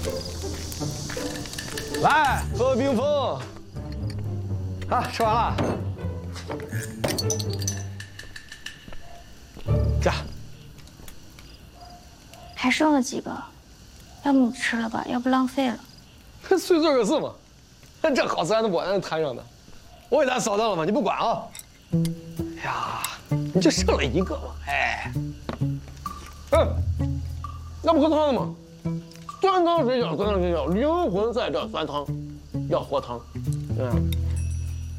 来，喝个冰峰。啊，吃完了。加。 还剩了几个，要不你吃了吧，要不浪费了。 碎嘴个事嘛，这好吃还能不往摊上的？我给咱扫荡了吗？你不管啊？哎呀，你就剩了一个嘛，哎。那不喝汤了吗？酸汤水饺，酸汤水饺，灵魂在这，酸汤，要喝汤。